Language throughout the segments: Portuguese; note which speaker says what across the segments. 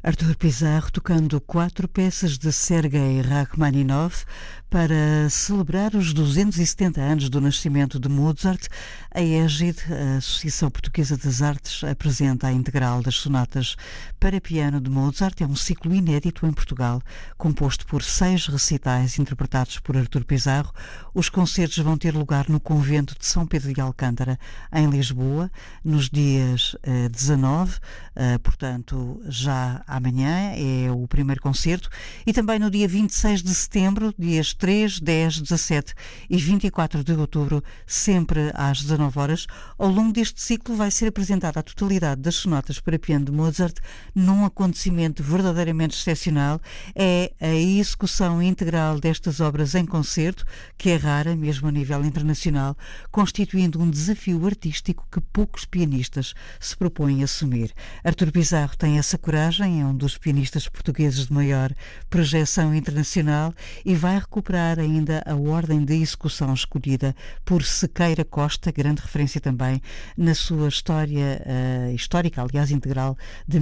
Speaker 1: Artur Pizarro tocando 4 peças de Sergei Rachmaninoff para celebrar os 270 anos do nascimento de Mozart. A EGID, a Associação Portuguesa das Artes, apresenta a integral das sonatas para piano de Mozart. É um ciclo inédito em Portugal, composto por 6 recitais interpretados por Artur Pizarro. Os concertos vão ter lugar no Convento de São Pedro de Alcântara, em Lisboa, nos dias 19, portanto, já amanhã é o primeiro concerto, e também no dia 26 de setembro, dias 3, 10, 17 e 24 de outubro, sempre às 19 horas. Ao longo deste ciclo vai ser apresentada a totalidade das sonatas para piano de Mozart num acontecimento verdadeiramente excepcional. É a execução integral destas obras em concerto, que é rara, mesmo a nível internacional, constituindo um desafio artístico que poucos pianistas se propõem a assumir. Artur Pizarro tem essa coragem, é um dos pianistas portugueses de maior projeção internacional e vai recuperar ainda a ordem de execução escolhida por Sequeira Costa, grande referência também na sua história histórica, aliás, integral, de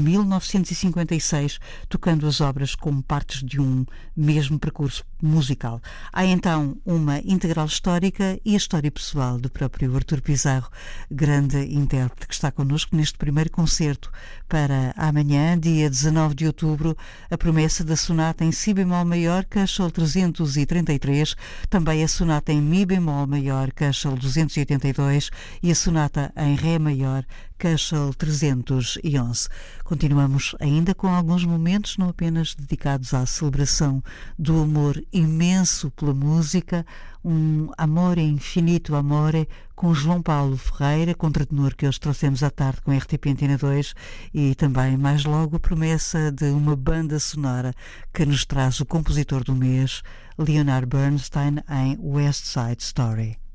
Speaker 1: 1956, tocando as obras como partes de um mesmo percurso musical. Há então uma integral histórica e a história pessoal do próprio Artur Pizarro, grande intérprete, que está connosco neste primeiro concerto para amanhã, dia 19 de outubro, a promessa da sonata em si bemol maior, Köchel 333, também a sonata em mi bemol maior, Köchel 282 e a sonata em ré maior, Köchel 311. Continuamos ainda com alguns momentos não apenas dedicados à celebração do amor imenso pela música, um amore infinito amore, com João Paulo Ferreira, contratenor, que hoje trouxemos à tarde com a RTP Antena 2, e também mais logo a promessa de uma banda sonora que nos traz o compositor do mês, Leonard Bernstein, em West Side Story.